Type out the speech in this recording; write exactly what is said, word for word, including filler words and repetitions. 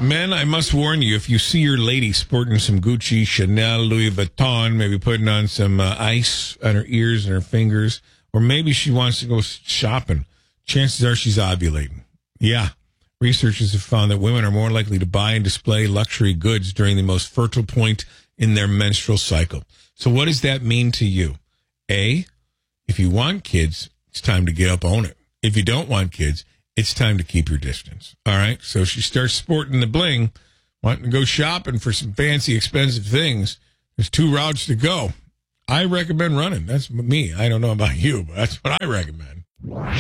Men, I must warn you, if you see your lady sporting some Gucci, Chanel, Louis Vuitton, maybe putting on some uh, ice on her ears and her fingers, or maybe she wants to go shopping, chances are she's ovulating. Yeah. Researchers have found that women are more likely to buy and display luxury goods during the most fertile point in their menstrual cycle. So what does that mean to you? A, if you want kids, it's time to get up, own it. If you don't want kids, it's time to keep your distance. All right? So if she starts sporting the bling, wanting to go shopping for some fancy, expensive things, there's two routes to go. I recommend running. That's me. I don't know about you, but that's what I recommend.